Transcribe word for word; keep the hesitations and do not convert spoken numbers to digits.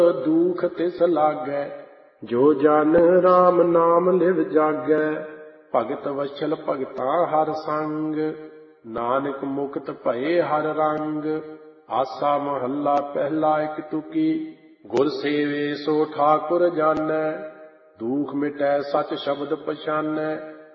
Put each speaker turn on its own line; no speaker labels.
दुख तिस लागै। जो जन राम नाम लिव जागै। भगत वत्सल भगतां हर संग। नानक मुक्त भये हर रंग। आसा महला पहला एक तुकी। गुर सेवे सो ठाकुर जानै। दुख मिटै सच शब्द पछानै।